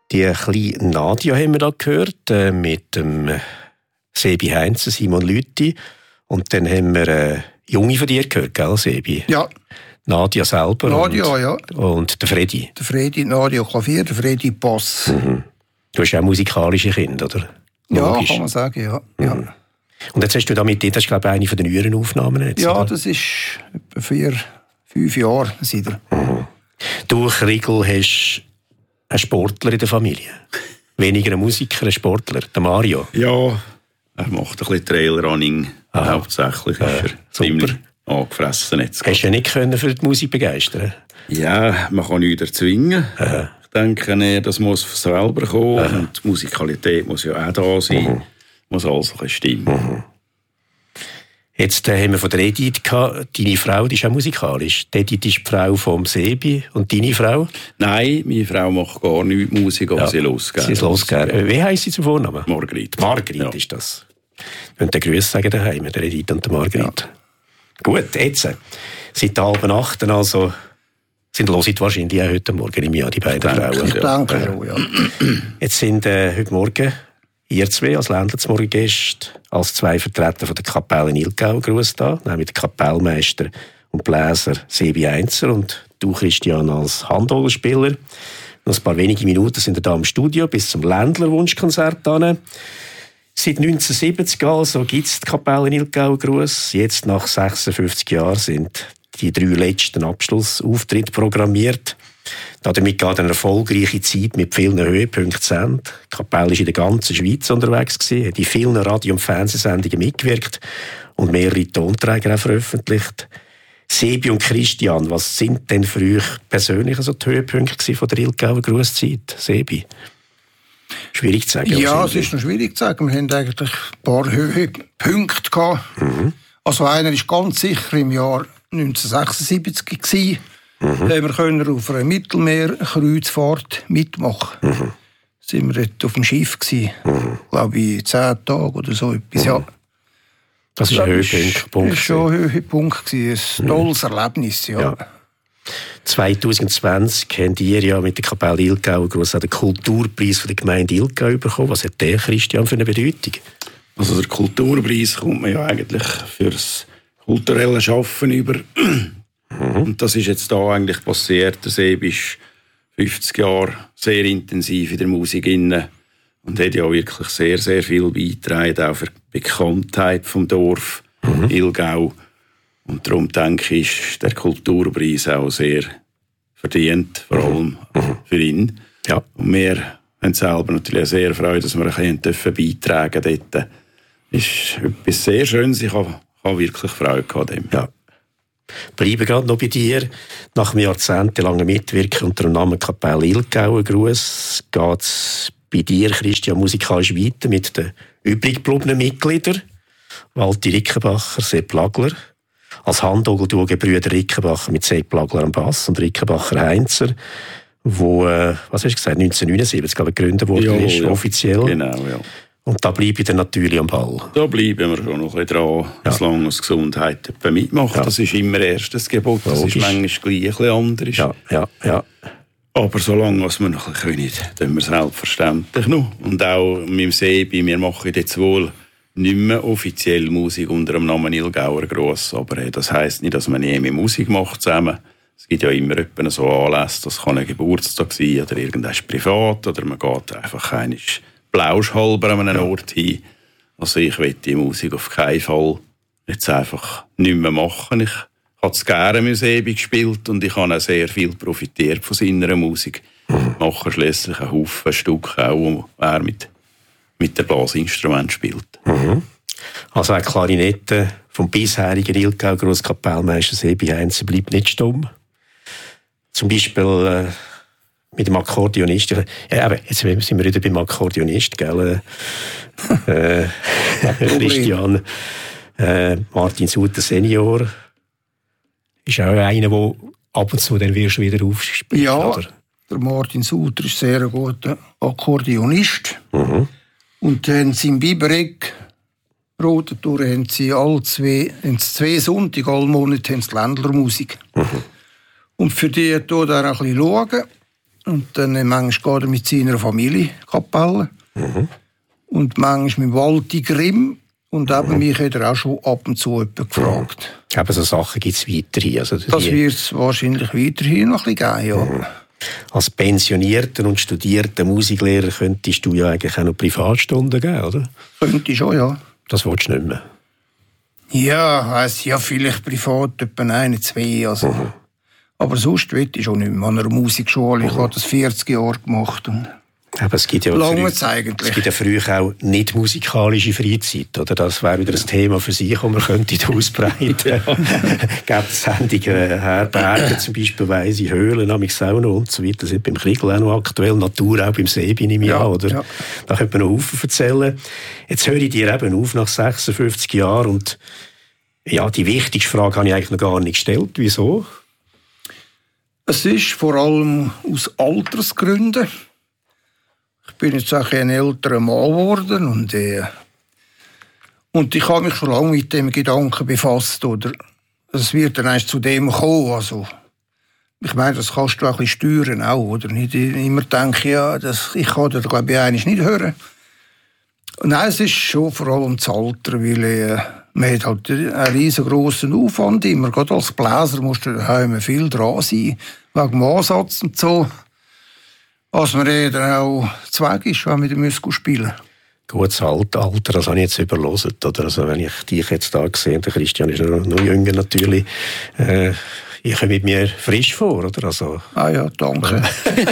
Die kleine Nadia haben wir da gehört, mit dem Sebi Heinzer, Simon Lüthi. Und dann haben wir Junge von dir gehört, gell, Sebi? Ja. Nadia selber. Nadia, ja. Und der Freddy. Der Freddy, Nadia Klavier, der Freddy Bass. Mhm. Du hast ja auch musikalische Kinder, oder? Logisch. Ja, kann man sagen, ja. Mhm. Ja. Und jetzt hast du damit, das ist glaube ich eine von den neueren Aufnahmen jetzt, ja, oder? Das ist etwa 5 Jahre seither. Mhm. Du, Kriegel, hast einen Sportler in der Familie. Weniger ein Musiker, ein Sportler, der Mario. Ja, er macht ein bisschen Trailrunning. Hauptsächlich ist er ziemlich angefressen. Jetzt hast du ja nicht können für die Musik begeistern? Ja, man kann nichts erzwingen. Ich denke, das muss selber kommen. Und die Musikalität muss ja auch da sein. Muss alles ein bisschen stimmen. Jetzt haben wir von der Edith gehabt, deine Frau, die ist auch musikalisch. Die Edith ist die Frau vom Sebi. Und deine Frau? Nein, meine Frau macht gar nichts Musik, aber sie losgehen. Sie ist losgehen. Wie heisst sie zum Vornamen? Margrit. Margrit ist das. Wir müssen den Grüß sagen daheim, der Edith und der Margrit. Ja. Gut, jetzt, seit 7:30, also, hören wahrscheinlich auch heute Morgen im Jahr die beiden Frauen. Ich denke schon, ja. Jetzt sind heute Morgen ihr zwei als Ländlersmorgengäste, als zwei Vertreter von der Kapelle in Ilgau Gruß da, nämlich der Kapellmeister und Bläser Sebi Heinzer und du, Christian, als Handorgelspieler. Noch ein paar wenige Minuten sind wir da im Studio bis zum Ländler-Wunschkonzert hin. Seit 1970 also gibt es die Kapelle in Ilgau Gruß. Jetzt, nach 56 Jahren, sind die 3 letzten Abschlussauftritte programmiert. Damit geht eine erfolgreiche Zeit mit vielen Höhepunkten zu Ende. Die Kapelle war in der ganzen Schweiz unterwegs, hat in vielen Radio- und Fernsehsendungen mitgewirkt und mehrere Tonträger auch veröffentlicht. Sebi und Christian, was sind denn für euch persönlich also die Höhepunkte von der Ilgauer Grusszeit? Sebi? Schwierig zu sagen. Ja, es ist noch schwierig zu sagen. Wir hatten eigentlich ein paar Höhepunkte gehabt. Also einer ist ganz sicher im Jahr 1976 gewesen. Da haben wir auf einer Mittelmeerkreuzfahrt mitmachen. Sind wir dort auf dem Schiff gewesen. Glaube ich 10 Tage oder so etwas. Ja. Das war ein Höhepunkt. Das war schon ein Höhepunkt. Ein tolles Erlebnis, ja. 2020 habt ihr ja mit der Kapelle Ilgau den Kulturpreis von der Gemeinde Ilgau bekommen. Was hat der, Christian, für eine Bedeutung? Also der Kulturpreis kommt man ja eigentlich fürs kulturelle Schaffen über. Und das ist jetzt da eigentlich passiert. Der Sebi ist 50 Jahre sehr intensiv in der Musik inne und hat ja wirklich sehr, sehr viel beigetragen, auch für die Bekanntheit vom Dorf Ilgau. Und darum denke ich, ist der Kulturpreis auch sehr verdient, vor allem für ihn. Ja. Und wir haben selber natürlich sehr Freude, dass wir ein bisschen beitragen dürfen. Das ist etwas sehr Schönes. Ich habe wirklich Freude an dem. Ja. Bleiben gerade noch bei dir. Nach einem jahrzehntelangen Mitwirken unter dem Namen Kapelle Ilgauer Gruß geht es bei dir, Christian, musikalisch weiter mit den übrig gebliebenen Mitgliedern. Walti Rickenbacher, Sepp Lagler. Als Handorgelduo Brüder Rickenbacher mit Sepp Lagler am Bass und Rickenbacher Heinzer, wo, was hast du gesagt, 1979 gegründet worden ist, offiziell. Genau, ja. Und da bleibe ich dann natürlich am Ball. Da bleiben wir schon noch ein bisschen dran, solange es Gesundheit mitmacht. Ja. Das ist immer erstes Gebot, das ist manchmal gleich ein bisschen anders. Ja. Aber solange wir noch ein bisschen können, tun wir selbstverständlich noch. Und auch mit dem Sebi, wir machen jetzt wohl nicht mehr offiziell Musik unter dem Namen Ilgauer Gruß. Aber das heisst nicht, dass man nie mehr Musik macht zusammen. Es gibt ja immer so Anlässe, das kann ein Geburtstag sein oder irgendwas privat oder man geht einfach blauschhalber an einem Ort hin. Also ich will die Musik auf keinen Fall jetzt einfach nicht mehr machen. Ich habe es gerne mit Sebi gespielt und ich habe auch sehr viel profitiert von seiner Musik. Ich mache schliesslich einen Haufen Stücke auch, wo er mit dem Blasinstrument spielt. Also eine Klarinette vom bisherigen Ilgauer Grosskapellmeister Sebi Heinzer bleibt nicht stumm. Zum Beispiel mit dem Akkordeonist. Ja, aber jetzt sind wir wieder beim Akkordeonist, gell? Christian Martin Suter Senior ist auch einer, der ab und zu dann wirst du wieder aufspielen. Ja, oder? Der Martin Suter ist sehr ein guter Akkordeonist. Und dann sind im Bibereck Rotentor haben sie zwei Sonntage alle Monate haben sie Ländlermusik. Und für die tut er ein bisschen schauen. Und dann manchmal geht er mit seiner Familie Kapelle. Und manchmal mit Walti Grimm. Und eben mich hat er auch schon ab und zu gefragt. Aber so Sachen gibt es weiterhin. Also das wird es wahrscheinlich weiterhin noch ein bisschen geben, ja. Als pensionierter und studierter Musiklehrer könntest du ja eigentlich auch noch Privatstunden geben, oder? Könnte ich schon, ja. Das willst du nicht mehr? Ja, weiss ja, vielleicht privat etwa 1, 2. Also. Aber sonst will ich schon nicht mehr. An einer Musikschule, ich habe das 40 Jahre gemacht. Und aber es gibt ja eigentlich. Es gibt ja früher auch nicht musikalische Freizeit, oder? Das wäre wieder ein Thema für sich, das man könnte ausbreiten könnte. Es gibt Sendungen, Herbergen zum Beispiel, Weise Höhlen, auch noch und so weiter. Das ist beim Kriegl auch noch aktuell, Natur auch beim Seebi im Jahr, oder? Ja. Da könnte man noch Haufen erzählen. Jetzt höre ich dir eben auf nach 56 Jahren und ja, die wichtigste Frage habe ich eigentlich noch gar nicht gestellt. Wieso? Es ist vor allem aus Altersgründen. Ich bin jetzt auch ein älterer Mann geworden und ich habe mich schon lange mit dem Gedanken befasst, oder es wird dann erst zu dem kommen. Also, ich meine, das kannst du auch ein bisschen steuern, auch, oder? Nicht immer denken, ja, ich kann das, glaube ich, eigentlich nicht hören. Nein, es ist schon vor allem das Alter, weil man hat halt einen riesengroßen Aufwand immer. Gerade als Bläser musst du daheim viel dran sein, wegen dem Ansatz und so. Was mir dann auch Zweig ist, wenn wir spielen müssen. Gutes Alter, das habe ich jetzt überlesen. Oder? Also, wenn ich dich jetzt da sehe, der Christian ist noch jünger natürlich, ich komme mit mir frisch vor, oder? Also, ja, danke.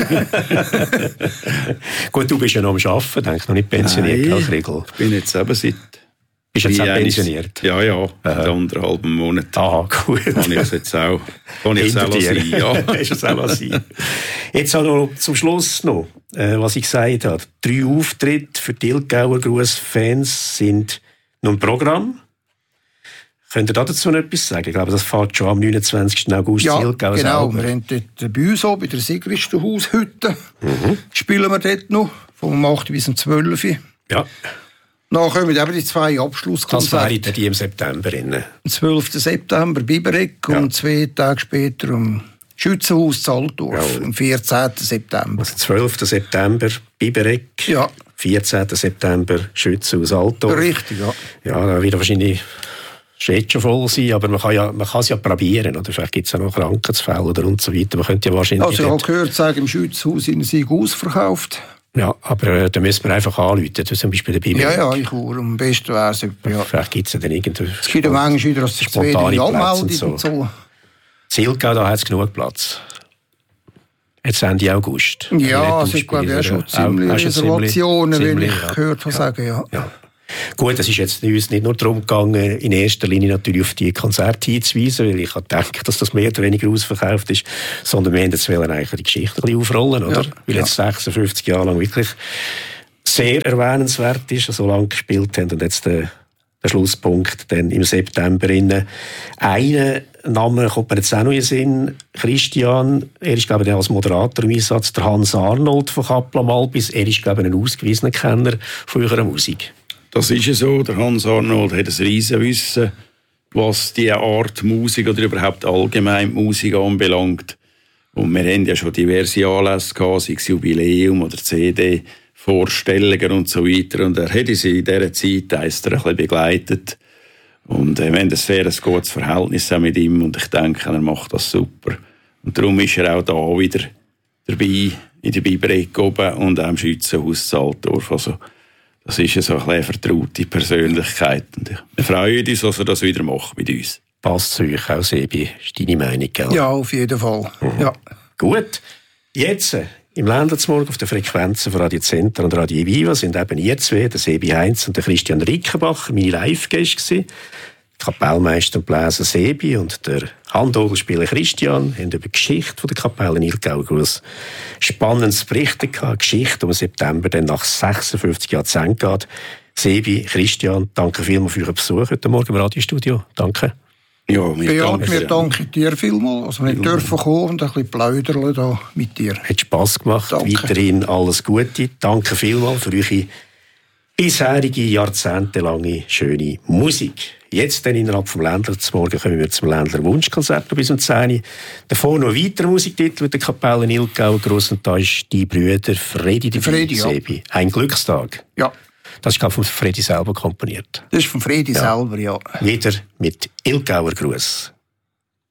Gut, du bist ja noch am Arbeiten, denke noch nicht pensioniert als Regel. Ich bin jetzt eben seit... Bist du jetzt auch pensioniert? Ja, seit 1,5 Monaten. Aha, gut. Kann ich es jetzt auch sein, ja. Ist es auch sein. Jetzt noch zum Schluss noch, was ich gesagt habe. 3 Auftritte für die Ilgauer Gruß-Fans sind noch im Programm. Könnt ihr dazu noch etwas sagen? Ich glaube, das fährt schon am 29. August in Ilgau genau. selber. Wir haben dort bei uns bei der Sigristenhaushütte spielen wir dort noch, vom 8. bis zum 12. Ja. Dann kommen eben die 2 Abschlusskonzerte. Das wäre die im September. Am 12. September Bibereg und 2 Tage später am Schützenhaus Zaltdorf, am 14. September. Also 12. September Bibereg, 14. September Schützenhaus Altdorf. Richtig, ja. Ja, da wird wahrscheinlich jetzt schon voll sein, aber man kann es ja probieren. Oder vielleicht gibt es ja noch Krankheitsfälle oder und so weiter. Man könnte ja wahrscheinlich... Also ich habe gehört, sagen, im Schützenhaus sind sie ausverkauft. Ja, aber da müssen wir einfach anrufen, zum Beispiel der Bibereg. Ja, ich würde am besten wäre es. Ja. Vielleicht gibt es ja dann irgendeine... Es gibt ja manchmal wieder, dass sich zwei anmelden und so. Zilgau, da hat es genug Platz. Jetzt Ende August. Ja, also ich glaube ja schon ziemlich Reservationen, wenn ich gehört habe, sagen, ja. Gut, es ist jetzt uns nicht nur darum gegangen, in erster Linie natürlich auf die Konzerte hinzuweisen, weil ich denke, dass das mehr oder weniger ausverkauft ist, sondern wir wollen eigentlich die Geschichte ein bisschen aufrollen, oder? Ja. Weil jetzt 56 Jahre lang wirklich sehr erwähnenswert ist, so lange gespielt haben und jetzt der Schlusspunkt dann im September. Einen Namen kommt mir jetzt auch noch in den Sinn, Christian, er ist glaube ich als Moderator im Einsatz, der Hans Arnold von Kappler-Malbis, er ist glaube ich ein ausgewiesener Kenner von eurer Musik. Das ist ja so, der Hans Arnold hat ein Riesenwissen, was diese Art Musik oder überhaupt allgemein Musik anbelangt. Und wir haben ja schon diverse Anlässe gehabt, sei es Jubiläum oder CD, Vorstellungen und so weiter. Und er hat uns in dieser Zeit ein bisschen begleitet. Und wir haben ein sehr gutes Verhältnis auch mit ihm und ich denke, er macht das super. Und darum ist er auch da wieder dabei, in der Bibereg oben und auch im Schützenhaus Zaltdorf. Also, das ist so eine vertraute Persönlichkeit. Und wir freuen uns, dass er das wieder macht mit uns. Passt zu euch auch, Sebi? Ist deine Meinung, gell? Ja, auf jeden Fall. Ja. Gut. Jetzt, im Ländlersmorgen auf den Frequenzen von Radio Center und Radio Viva sind eben ihr zwei, der Sebi Heinz und der Christian Rickenbacher, meine Live-Gäste. Kapellmeister und Bläser Sebi und der Handorgelspieler Christian haben über die Geschichte der Kapelle Ilgauer Gruß spannendes berichtet gehabt. Geschichte, die im September dann nach 56 Jahren zu Ende geht. Sebi, Christian, danke vielmals für euren Besuch heute Morgen im Radiostudio. Danke. Ja, wir danken dir vielmals. Also wir dürfen kommen und ein bisschen plaudern da mit dir. Hat Spass gemacht. Danke. Weiterhin alles Gute. Danke vielmals für eure bisherige, jahrzehntelange schöne Musik. Jetzt dann innerhalb vom Ländler. Zum Morgen kommen wir zum Ländler Wunschkonzert bis um 10 Uhr. Davor noch weitere Musiktitel mit der Kapelle Nilgau. Gross und da ist die Brüder Fredi dabei. Ja. Ein Glückstag. Ja. Das ist von Fredi selber komponiert. Das ist von Fredi selber, ja. Wieder mit Ilgauer Gruß.